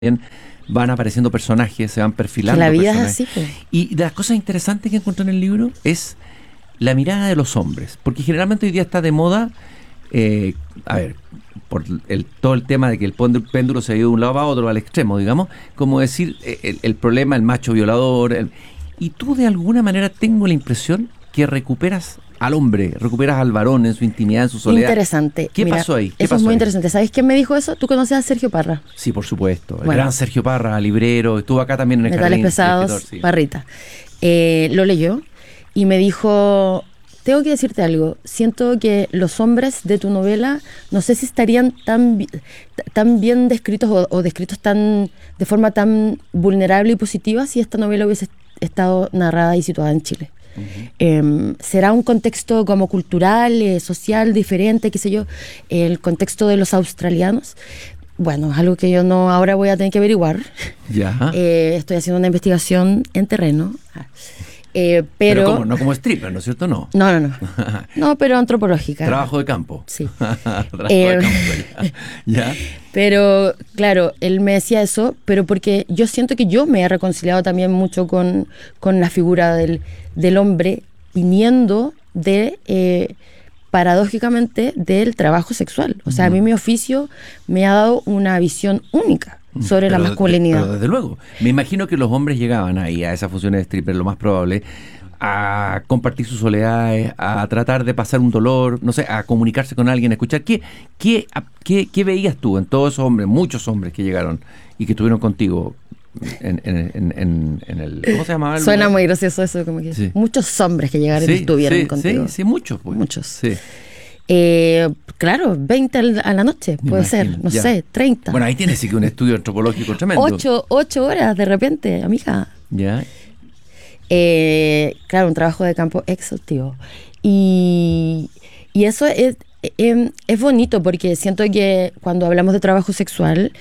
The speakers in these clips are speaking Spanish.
van apareciendo personajes, se van Que perfilando la vida es personajes. así, pues. Y de las cosas interesantes que encontré en el libro es la mirada de los hombres, porque generalmente hoy día está de moda, a ver, por todo el tema de que el péndulo se ha ido de un lado a otro, al extremo, digamos, como decir el problema, el macho violador, y tú de alguna manera tengo la impresión que recuperas al hombre, recuperas al varón en su intimidad, en su soledad. Interesante. ¿Qué Mira, pasó ahí? ¿Qué eso es pasó muy ahí? interesante. ¿Sabes quién me dijo eso? ¿Tú conoces a Sergio Parra? Sí, por supuesto. El Bueno. gran Sergio Parra, librero, estuvo acá también en el Metales jardín, Pesados, escritor, sí. Parrita. Lo leyó y me dijo, tengo que decirte algo, siento que los hombres de tu novela no sé si estarían tan bien descritos o descritos de forma tan vulnerable y positiva si esta novela hubiese estado narrada y situada en Chile. Será un contexto como cultural, social, diferente, qué sé yo, el contexto de los australianos. Bueno, es algo que yo no ahora voy a tener que averiguar. Ya. Estoy haciendo una investigación en terreno. Pero ¿cómo? No como stripper, ¿no es cierto? No. No. No, pero antropológica. Trabajo de campo. Sí. Trabajo de campo, ya. Pero, claro, él me decía eso, pero porque yo siento que yo me he reconciliado también mucho con la figura del hombre viniendo paradójicamente, del trabajo sexual. O sea, a mí mi oficio me ha dado una visión única sobre la masculinidad. Pero desde luego. Me imagino que los hombres llegaban ahí a esas funciones de stripper, lo más probable, a compartir sus soledades, a tratar de pasar un dolor, no sé, a comunicarse con alguien, a escuchar. ¿Qué veías tú en todos esos hombres, muchos hombres que llegaron y que estuvieron contigo en el... ¿Cómo se llamaba el Suena lugar? muy gracioso eso, como que Sí. muchos hombres que llegaron y estuvieron contigo. Sí, muchos. Pues. Muchos. Sí. Claro, 20 a la noche, Me puede imagino, ser, no ya. sé, 30. Bueno, ahí tienes sí que un estudio antropológico tremendo. 8 horas de repente, amiga. Ya. Claro, un trabajo de campo exhaustivo. Y eso es bonito porque siento que cuando hablamos de trabajo sexual,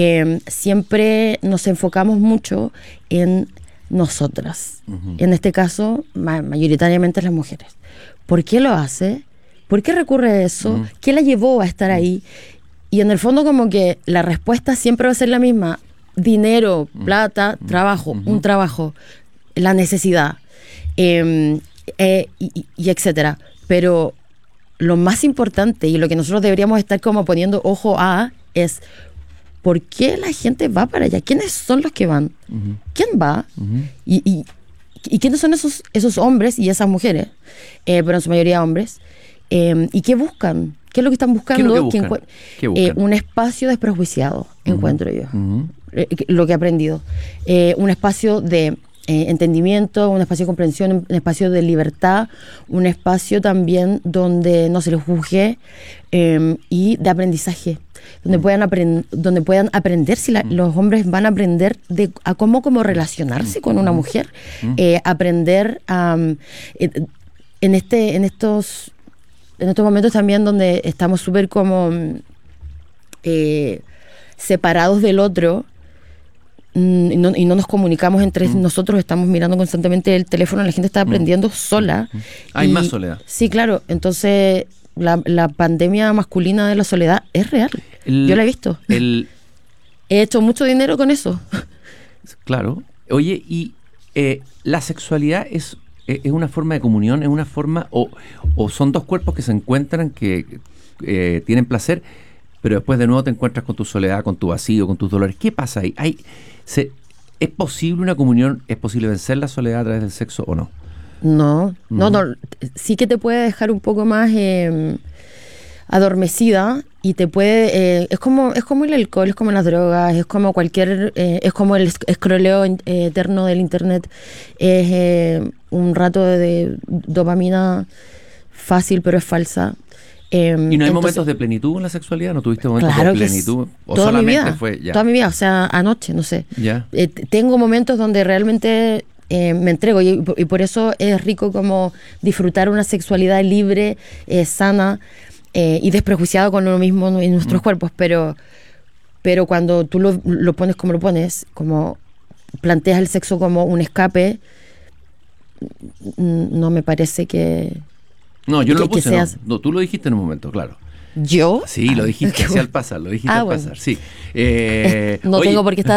siempre nos enfocamos mucho en nosotras. Uh-huh. En este caso, mayoritariamente las mujeres. ¿Por qué lo hace? ¿Por qué recurre a eso? Uh-huh. ¿Qué la llevó a estar ahí? Y en el fondo como que la respuesta siempre va a ser la misma. Dinero, plata, trabajo, un trabajo, la necesidad, y etcétera. Pero lo más importante y lo que nosotros deberíamos estar como poniendo ojo a es ¿por qué la gente va para allá? ¿Quiénes son los que van? Uh-huh. ¿Quién va? Uh-huh. ¿Y quiénes son esos hombres y esas mujeres? Pero en su mayoría hombres. ¿Y qué buscan? ¿Qué es lo que están buscando? ¿Qué buscan? Un espacio desprejuiciado, encuentro yo. Uh-huh. Lo que he aprendido. Un espacio de entendimiento, un espacio de comprensión, un espacio de libertad, un espacio también donde no se les juzgue y de aprendizaje, donde puedan aprender, si los hombres van a aprender a cómo relacionarse con una mujer, aprender en estos momentos también donde estamos súper como separados del otro. Y no nos comunicamos entre nosotros, estamos mirando constantemente el teléfono, la gente está aprendiendo sola. Hay más soledad. Sí, claro. Entonces, la pandemia masculina de la soledad es real. Yo la he visto. He hecho mucho dinero con eso. Claro. Oye, y la sexualidad es una forma de comunión, es una forma, o son dos cuerpos que se encuentran, que tienen placer, pero después de nuevo te encuentras con tu soledad, con tu vacío, con tus dolores. ¿Qué pasa ahí? ¿Es posible una comunión? ¿Es posible vencer la soledad a través del sexo o no? No. Sí que te puede dejar un poco más adormecida y te puede... es como el alcohol, es como las drogas, es como es como el escroleo eterno del internet. Es un rato de dopamina fácil, pero es falsa. ¿Y no hay momentos de plenitud en la sexualidad? ¿No tuviste momentos de plenitud? ¿O toda solamente mi vida, fue ya? Toda mi vida, o sea, anoche, no sé. Ya. Tengo momentos donde realmente me entrego y por eso es rico como disfrutar una sexualidad libre, sana y desprejuiciada con uno mismo en nuestros cuerpos, pero cuando tú lo pones como lo pones, como planteas el sexo como un escape, no me parece que... No, yo no lo puse, seas... no, tú lo dijiste en un momento, claro. ¿Yo? Sí, lo dijiste qué así bueno. al pasar, lo dijiste Ah, al bueno. pasar, sí. No Oye, tengo por qué estar